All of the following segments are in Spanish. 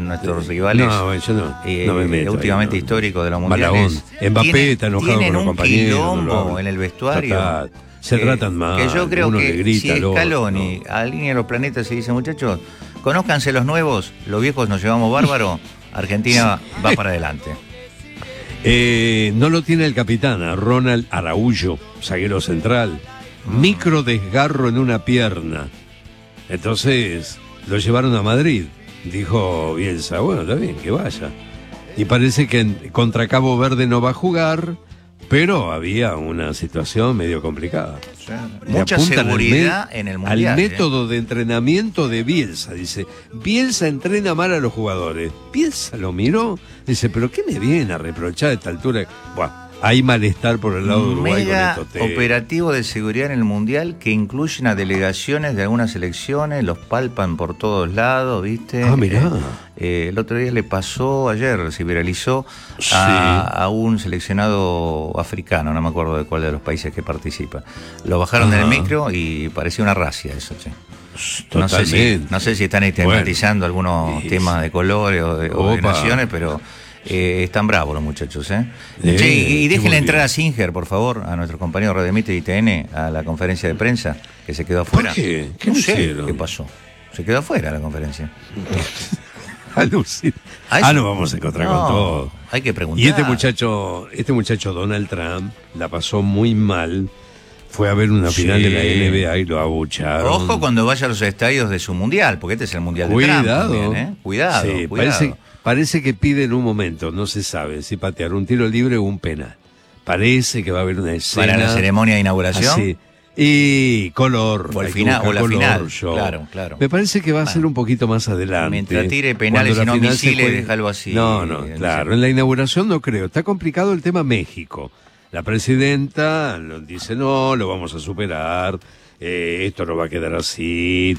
nuestros rivales yo no me meto últimamente ahí, no. históricos de los mundiales. Mbappé está enojado tienen con los un compañeros. quilombo en el vestuario. Se tratan mal. Que yo creo uno que le grita si al otro, Scaloni alinea los planetas y dice, muchachos, conózcanse los nuevos, los viejos nos llevamos bárbaro, Argentina va para adelante. No lo tiene el capitán, a Ronald Araújo, zaguero central. Micro desgarro en una pierna. Entonces lo llevaron a Madrid. Dijo Bielsa, bueno, está bien, que vaya. Y parece que contra Cabo Verde no va a jugar, pero había una situación medio complicada. Mucha seguridad en el mundial. Al método de entrenamiento de Bielsa. Dice, Bielsa entrena mal a los jugadores. Bielsa lo miró, dice, pero ¿qué me viene a reprochar a esta altura? Buah, hay malestar por el lado de Uruguay Mega con estos temas. operativo de seguridad en el mundial que incluyen a delegaciones de algunas selecciones, los palpan por todos lados, ¿viste? Mirá. El otro día le pasó, ayer se viralizó a un seleccionado africano, no me acuerdo de cuál de los países que participa. Lo bajaron del micro y parecía una racia eso, che. No sé si están estigmatizando algunos temas de colores o de naciones, pero están bravos los muchachos, ¿eh? Che, y déjenle entrar a Singer, por favor, a nuestro compañero Radio Mitre y TN, a la conferencia de prensa, que se quedó afuera. ¿Por qué? ¿Qué no sé hicieron? qué pasó. Se quedó afuera la conferencia. Nos vamos a encontrar con todo. Hay que preguntar. Y este muchacho Donald Trump la pasó muy mal. Fue a ver una final de la NBA y lo abucharon. Ojo cuando vaya a los estadios de su mundial, porque este es el mundial de Trump también, ¿eh? Cuidado, sí, cuidado. Parece que pide en un momento, no se sabe si patear un tiro libre o un penal. Parece que va a haber una escena. Para la ceremonia de inauguración. Así. Y color. O el final, o la final. Show. Claro. Me parece que va a ser un poquito más adelante. Mientras tire penales y no misiles, déjalo así. No, claro. En la inauguración no creo. Está complicado el tema México. La presidenta dice, no, lo vamos a superar. Esto no va a quedar así,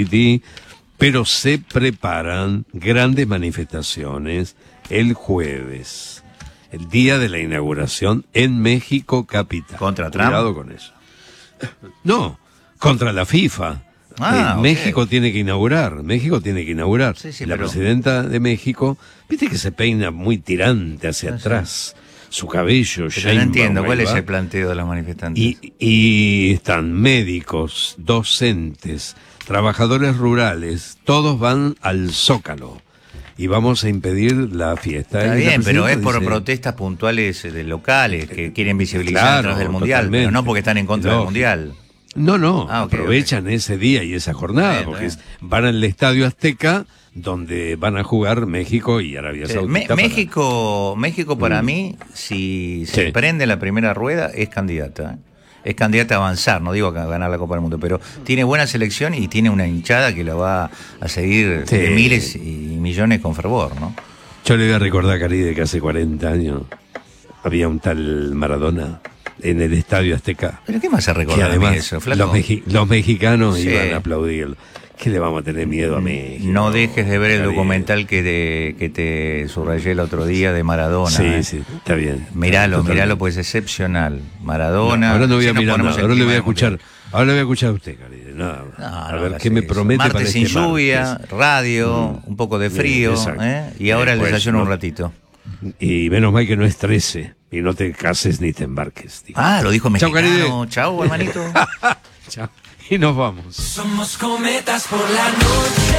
Pero se preparan grandes manifestaciones el jueves, el día de la inauguración en México capital. ¿Contra Trump? Cuidado con eso. No, contra la FIFA. México tiene que inaugurar. Sí, la presidenta de México, viste que se peina muy tirante hacia atrás. Su cabello. Pero no entiendo, ¿cuál es el planteo de los manifestantes? Y están médicos, docentes, trabajadores rurales, todos van al Zócalo y vamos a impedir la fiesta. Está bien, pero es por protestas puntuales de locales que quieren visibilizar atrás del Mundial, pero no porque están en contra del Mundial. No, aprovechan ese día y esa jornada, porque van al Estadio Azteca, donde van a jugar México y Arabia Saudita. México para mí, si se prende la primera rueda, es candidata. Es candidata a avanzar, no digo a ganar la Copa del Mundo, pero tiene buena selección y tiene una hinchada que la va a seguir de miles y millones con fervor, ¿no? Yo le voy a recordar a Caride que hace 40 años había un tal Maradona en el Estadio Azteca. ¿Pero qué más se recordar además, de eso, flaco? Los mexicanos iban a aplaudirlo. ¿Qué le vamos a tener miedo a México? No dejes de ver el documental que te subrayé el otro día de Maradona. Sí, está bien. Miralo, pues es excepcional. Maradona. Ahora no voy a mirar nada, ahora le voy a escuchar. Ahora le voy a escuchar a usted, Caride. A ver qué me promete martes para sin este lluvia, martes. Radio, un poco de frío, y ahora el desayuno un ratito. Y menos mal que no es 13 y no te cases ni te embarques. Tío. Lo dijo mexicano. Chao, Caride. Chao, hermanito. Chao. Y nos vamos. Somos cometas por la noche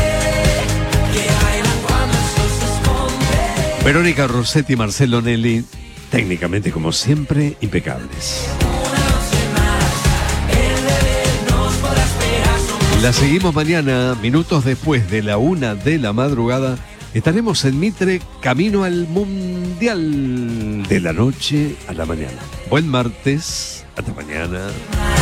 que bailan cuando el sol se esconde. Verónica Rossetti y Marcelo Nelly, técnicamente como siempre, impecables. La seguimos mañana, minutos después de la 1 de la madrugada. Estaremos en Mitre, camino al Mundial, de la noche a la mañana. Buen martes, hasta mañana.